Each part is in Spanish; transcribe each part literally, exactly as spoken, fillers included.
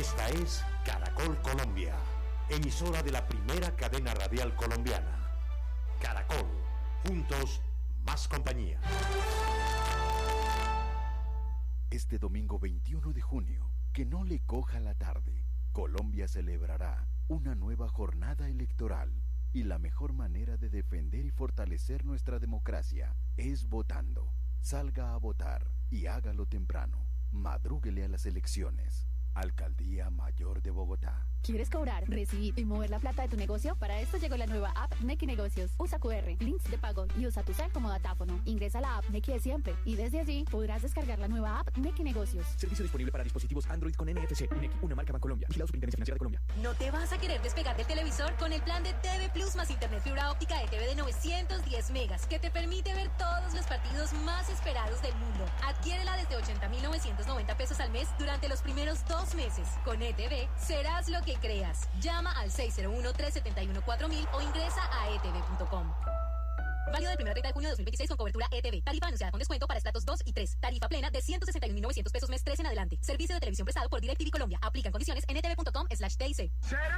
Esta es Caracol Colombia, emisora de la primera cadena radial colombiana. Caracol, juntos, más compañía. Este domingo veintiuno de junio, que no le coja la tarde, Colombia celebrará una nueva jornada electoral. Y la mejor manera de defender y fortalecer nuestra democracia es votando. Salga a votar y hágalo temprano. Madrúguele a las elecciones. Alcaldía Mayor de Bogotá. ¿Quieres cobrar, recibir y mover la plata de tu negocio? Para esto llegó la nueva app Nequi Negocios. Usa cu erre, links de pago y usa tu cel como datáfono. Ingresa a la app Nequi de siempre y desde allí podrás descargar la nueva app Nequi Negocios. Servicio disponible para dispositivos Android con N F C. Nequi, una marca Bancolombia. Vigilado Superintendencia Financiera de Colombia. ¿No te vas a querer despegar del televisor con el plan de T V Plus más internet fibra óptica de T V de novecientos diez megas que te permite ver todos los partidos más esperados del mundo? Adquiérela desde ochenta mil novecientos noventa pesos al mes durante los primeros dos meses. Con E T V serás lo que creas. Llama al seis cero uno, tres siete uno, cuatro mil o ingresa a e t v punto com. Válido del primero al treinta de junio de dos mil veintiséis con cobertura E T V. Tarifa anunciada con descuento para estratos dos y tres. Tarifa plena de ciento sesenta y un mil novecientos pesos mes tres en adelante. Servicio de televisión prestado por DirecTV Colombia. Aplican condiciones en e t v punto com slash t i c.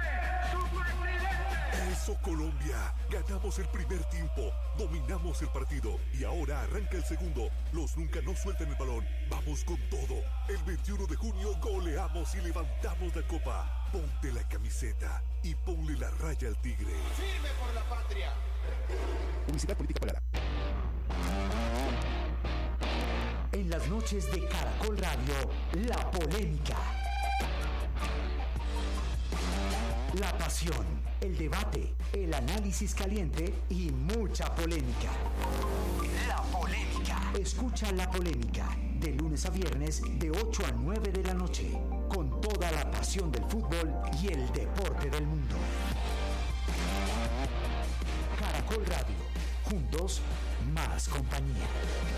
Eso, Colombia. Ganamos el primer tiempo. Dominamos el partido. Y ahora arranca el segundo. Los nunca no sueltan el balón. Vamos con todo. El veintiuno de junio goleamos y levantamos la copa. Ponte la camiseta y ponle la raya al tigre. ¡Firme por la patria! Publicidad política pagada. En las noches de Caracol Radio, la polémica. La pasión, el debate, el análisis caliente y mucha polémica. La polémica. Escucha La Polémica de lunes a viernes de ocho a nueve de la noche con toda la pasión del fútbol y el deporte del mundo. Caracol Radio, juntos más compañía.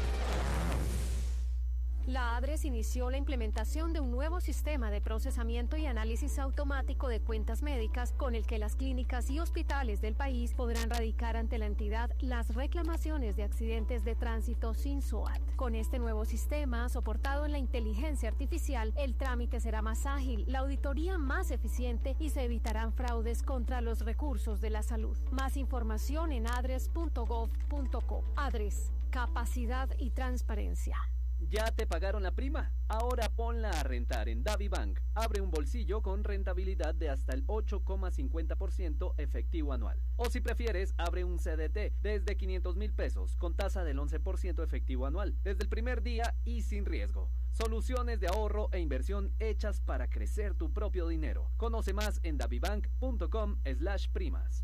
La ADRES inició la implementación de un nuevo sistema de procesamiento y análisis automático de cuentas médicas con el que las clínicas y hospitales del país podrán radicar ante la entidad las reclamaciones de accidentes de tránsito sin S O A T. Con este nuevo sistema, soportado en la inteligencia artificial, el trámite será más ágil, la auditoría más eficiente y se evitarán fraudes contra los recursos de la salud. Más información en adres punto gov punto co. ADRES, capacidad y transparencia. ¿Ya te pagaron la prima? Ahora ponla a rentar en DaviBank. Abre un bolsillo con rentabilidad de hasta el ocho coma cincuenta por ciento efectivo anual. O si prefieres, abre un C D T desde quinientos mil pesos con tasa del once por ciento efectivo anual, desde el primer día y sin riesgo. Soluciones de ahorro e inversión hechas para crecer tu propio dinero. Conoce más en davibank punto com slash primas.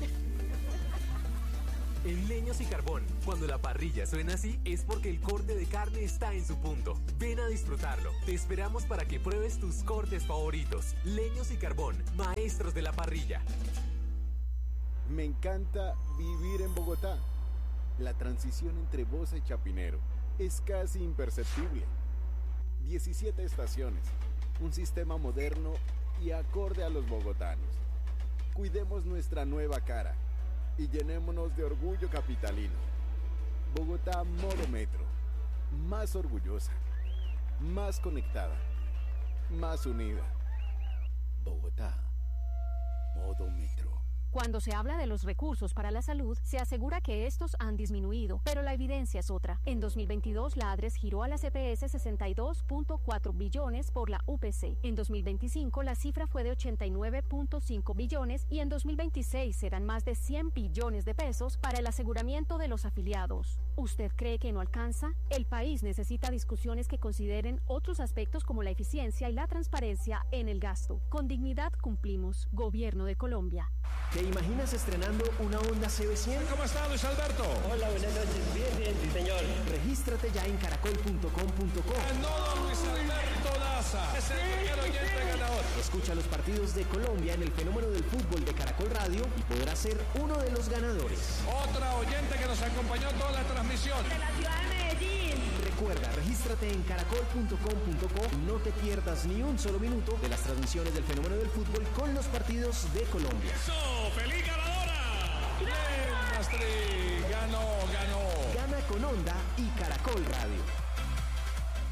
En Leños y Carbón, cuando la parrilla suena así, es porque el corte de carne está en su punto. Ven a disfrutarlo. Te esperamos para que pruebes tus cortes favoritos. Leños y Carbón, maestros de la parrilla. Me encanta vivir en Bogotá. La transición entre Bosa y Chapinero es casi imperceptible. diecisiete estaciones, un sistema moderno y acorde a los bogotanos. Cuidemos nuestra nueva cara y llenémonos de orgullo capitalino. Bogotá modo metro, más orgullosa, más conectada, más unida. Bogotá, modo metro. Cuando se habla de los recursos para la salud, se asegura que estos han disminuido, pero la evidencia es otra. En dos mil veintidós, la ADRES giró a la C P S sesenta y dos punto cuatro billones por la U P C. En dos mil veinticinco, la cifra fue de ochenta y nueve punto cinco billones y en dos mil veintiséis serán más de cien billones de pesos para el aseguramiento de los afiliados. ¿Usted cree que no alcanza? El país necesita discusiones que consideren otros aspectos como la eficiencia y la transparencia en el gasto. Con dignidad cumplimos. Gobierno de Colombia. ¿Te imaginas estrenando una Honda C B cien? ¿Cómo está, Luis Alberto? Hola, buenas noches. Bien, bien, sí, señor. Regístrate ya en caracol punto com punto co. Ganó Luis Alberto Daza. Es el primer oyente ganador. Escucha los partidos de Colombia en el fenómeno del fútbol de Caracol Radio y podrás ser uno de los ganadores. Otra oyente que nos acompañó toda la transmisión. De la ciudad de Medellín. Recuerda, regístrate en caracol punto com punto co y no te pierdas ni un solo minuto de las transmisiones del fenómeno del fútbol con los partidos de Colombia. ¡Eso! ¡Feliz ganadora! ¡Bien, Astrid! ¡Ganó, ganó! Gana con Honda y Caracol Radio.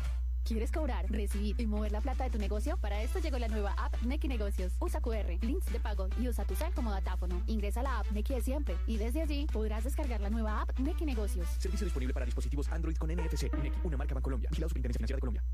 ¿Quieres cobrar, recibir y mover la plata de tu negocio? Para esto llegó la nueva app Nequi Negocios. Usa Q R, links de pago y usa tu cel como datáfono. Ingresa a la app Nequi de siempre y desde allí podrás descargar la nueva app Nequi Negocios. Servicio disponible para dispositivos Android con N F C. Nequi, una marca Bancolombia. Vigilado Superintendencia Financiera de Colombia.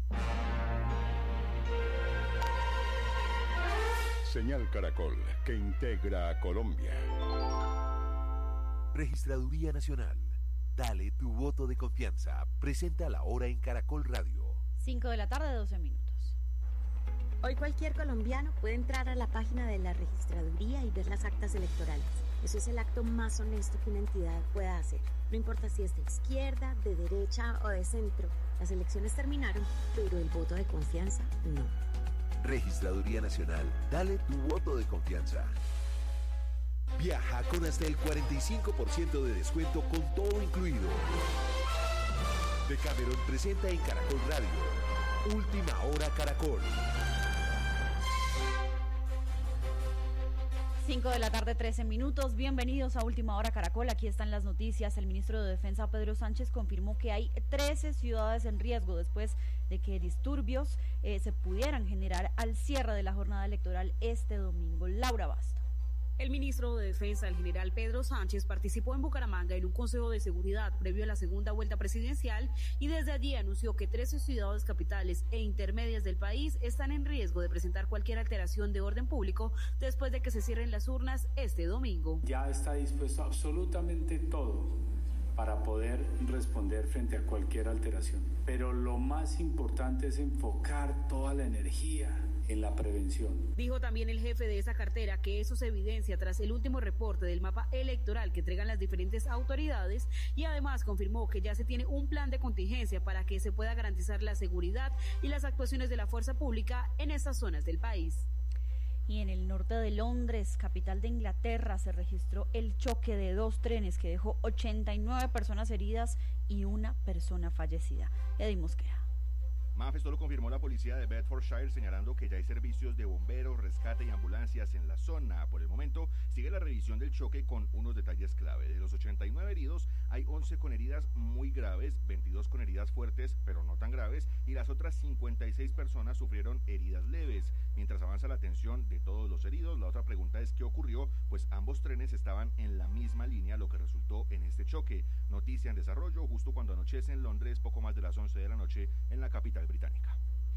Señal Caracol, que integra a Colombia. Registraduría Nacional. Dale tu voto de confianza. Presenta la hora en Caracol Radio. cinco de la tarde, doce minutos. Hoy cualquier colombiano puede entrar a la página de la registraduría y ver las actas electorales. Eso es el acto más honesto que una entidad pueda hacer. No importa si es de izquierda, de derecha o de centro. Las elecciones terminaron, pero el voto de confianza no. Registraduría Nacional. Dale tu voto de confianza. Viaja con hasta el cuarenta y cinco por ciento de descuento con todo incluido. Decameron presenta en Caracol Radio. Última Hora Caracol. cinco de la tarde, trece minutos. Bienvenidos a Última Hora Caracol. Aquí están las noticias. El ministro de Defensa, Pedro Sánchez, confirmó que hay trece ciudades en riesgo después de que disturbios eh, se pudieran generar al cierre de la jornada electoral este domingo. Laura Basto. El ministro de Defensa, el general Pedro Sánchez, participó en Bucaramanga en un consejo de seguridad previo a la segunda vuelta presidencial y desde allí anunció que trece ciudades capitales e intermedias del país están en riesgo de presentar cualquier alteración de orden público después de que se cierren las urnas este domingo. Ya está dispuesto absolutamente todo para poder responder frente a cualquier alteración. Pero lo más importante es enfocar toda la energía en la prevención. Dijo también el jefe de esa cartera que eso se evidencia tras el último reporte del mapa electoral que entregan las diferentes autoridades y además confirmó que ya se tiene un plan de contingencia para que se pueda garantizar la seguridad y las actuaciones de la fuerza pública en estas zonas del país. Y en el norte de Londres, capital de Inglaterra, se registró el choque de dos trenes que dejó ochenta y nueve personas heridas y una persona fallecida. Eddie Mosquera. Mafe, esto lo confirmó la policía de Bedfordshire, señalando que ya hay servicios de bomberos, rescate y ambulancias en la zona. Por el momento, sigue la revisión del choque con unos detalles clave. De los ochenta y nueve heridos, hay once con heridas muy graves, veintidós con heridas fuertes, pero no tan graves, y las otras cincuenta y seis personas sufrieron heridas leves. Mientras avanza la atención de todos los heridos, la otra pregunta es ¿qué ocurrió? Pues ambos trenes estaban en la misma línea, lo que resultó en este choque. Noticia en desarrollo, justo cuando anochece en Londres, poco más de las once de la noche, en la capital británica.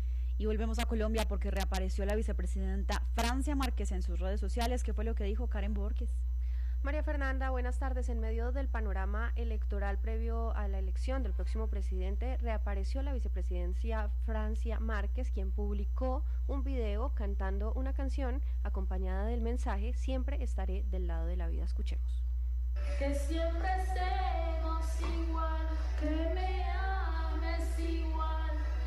Y volvemos a Colombia porque reapareció la vicepresidenta Francia Márquez en sus redes sociales. ¿Qué fue lo que dijo Karen Borges? María Fernanda, buenas tardes. En medio del panorama electoral previo a la elección del próximo presidente, reapareció la vicepresidencia Francia Márquez, quien publicó un video cantando una canción acompañada del mensaje "Siempre estaré del lado de la vida". Escuchemos. Que siempre seamos igual, que me ames igual,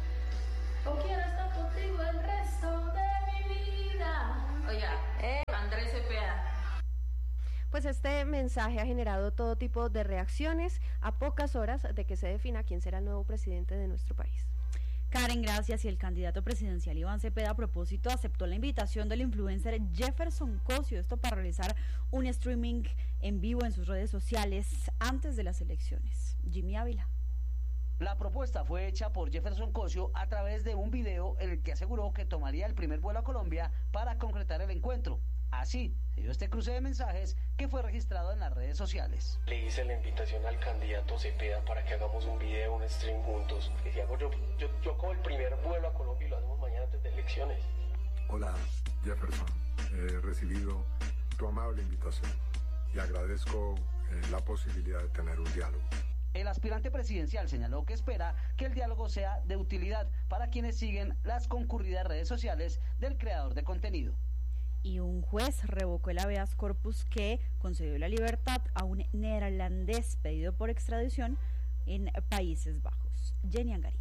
o quiero estar contigo el resto de mi vida. Oiga, eh, Andrés Cepeda. Pues este mensaje ha generado todo tipo de reacciones a pocas horas de que se defina quién será el nuevo presidente de nuestro país. Karen, gracias. Y el candidato presidencial Iván Cepeda, a propósito, aceptó la invitación del influencer Jefferson Cosio, esto para realizar un streaming en vivo en sus redes sociales antes de las elecciones. Jimmy Ávila. La propuesta fue hecha por Jefferson Cosio a través de un video en el que aseguró que tomaría el primer vuelo a Colombia para concretar el encuentro. Así se dio este cruce de mensajes que fue registrado en las redes sociales. Le hice la invitación al candidato Cepeda para que hagamos un video, un stream juntos. Y si hago yo, yo, yo cojo el primer vuelo a Colombia y lo hacemos mañana antes de elecciones. Hola, Jefferson. He recibido tu amable invitación y agradezco eh, la posibilidad de tener un diálogo. El aspirante presidencial señaló que espera que el diálogo sea de utilidad para quienes siguen las concurridas redes sociales del creador de contenido. Y un juez revocó el habeas corpus que concedió la libertad a un neerlandés pedido por extradición en Países Bajos. Jenny Angarita.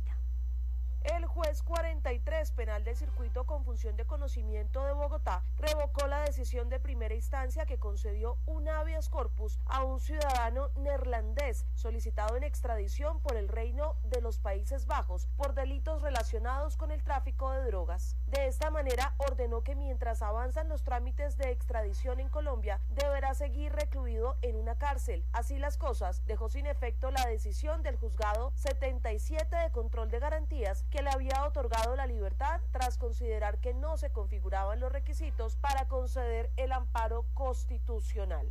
El juez cuarenta y tres penal del circuito con función de conocimiento de Bogotá revocó la decisión de primera instancia que concedió un habeas corpus a un ciudadano neerlandés solicitado en extradición por el Reino de los Países Bajos por delitos relacionados con el tráfico de drogas. drogas. De esta manera, ordenó que mientras avanzan los trámites de extradición en Colombia, deberá seguir recluido en una cárcel. Así las cosas, dejó sin efecto la decisión del juzgado setenta y siete de control de garantías que le había otorgado la libertad tras considerar que no se configuraban los requisitos para conceder el amparo constitucional.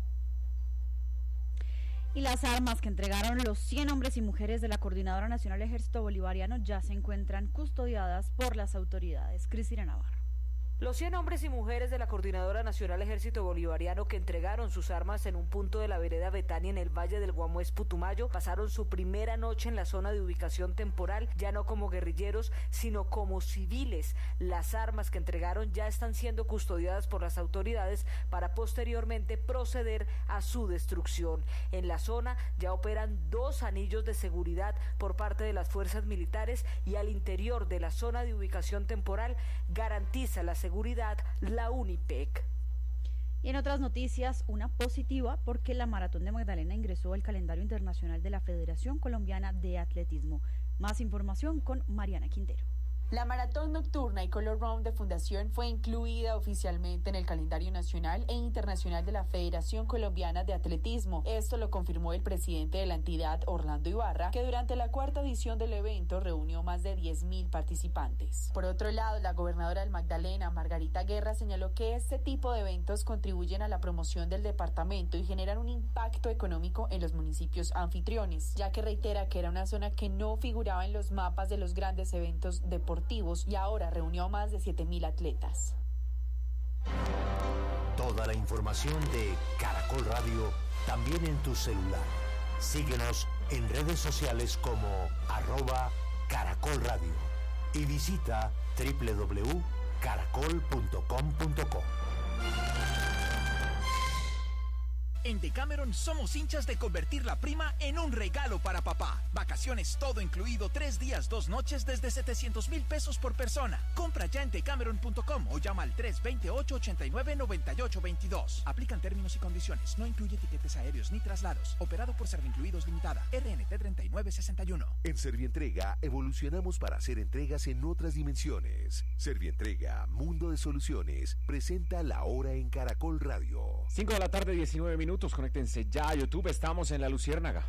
Y las armas que entregaron los cien hombres y mujeres de la Coordinadora Nacional Ejército Bolivariano ya se encuentran custodiadas por las autoridades. Cristina Navarro. Los cien hombres y mujeres de la Coordinadora Nacional Ejército Bolivariano que entregaron sus armas en un punto de la vereda Betania en el Valle del Guamués, Putumayo, pasaron su primera noche en la zona de ubicación temporal, ya no como guerrilleros, sino como civiles. Las armas que entregaron ya están siendo custodiadas por las autoridades para posteriormente proceder a su destrucción. En la zona ya operan dos anillos de seguridad por parte de las fuerzas militares y al interior de la zona de ubicación temporal garantiza la seguridad Seguridad, la UNIPEC. Y en otras noticias, una positiva porque la Maratón de Magdalena ingresó al calendario internacional de la Federación Colombiana de Atletismo. Más información con Mariana Quintero. La maratón nocturna y Color Run de Fundación fue incluida oficialmente en el calendario nacional e internacional de la Federación Colombiana de Atletismo. Esto lo confirmó el presidente de la entidad, Orlando Ibarra, que durante la cuarta edición del evento reunió más de diez mil participantes. Por otro lado, la gobernadora del Magdalena, Margarita Guerra, señaló que este tipo de eventos contribuyen a la promoción del departamento y generan un impacto económico en los municipios anfitriones, ya que reitera que era una zona que no figuraba en los mapas de los grandes eventos deportivos y ahora reunió a más de siete mil atletas. Toda la información de Caracol Radio también en tu celular. Síguenos en redes sociales como arroba Caracol Radio y visita doble u doble u doble u punto caracol punto com punto co. En Decameron somos hinchas de convertir la prima en un regalo para papá. Vacaciones todo incluido, tres días, dos noches desde setecientos mil pesos por persona. Compra ya en decameron punto com o llama al tres dos ocho, ocho nueve, nueve ocho dos dos. Aplican términos y condiciones. No incluye tiquetes aéreos ni traslados. Operado por Servincluidos Limitada. R N T treinta y nueve sesenta y uno. En Servientrega evolucionamos para hacer entregas en otras dimensiones. Servientrega, Mundo de Soluciones, presenta La Hora en Caracol Radio. cinco de la tarde, diecinueve minutos. Conéctense ya a YouTube, estamos en La Luciérnaga.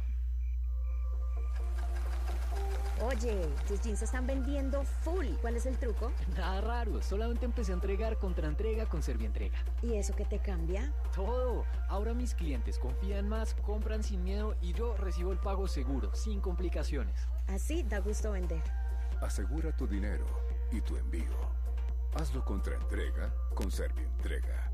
Oye, tus jeans se están vendiendo full. ¿Cuál es el truco? Nada raro, solamente empecé a entregar contra entrega con Servientrega. ¿Y eso qué te cambia? Todo. Ahora mis clientes confían más, compran sin miedo y yo recibo el pago seguro, sin complicaciones. Así da gusto vender. Asegura tu dinero y tu envío. Hazlo contra entrega con Servientrega.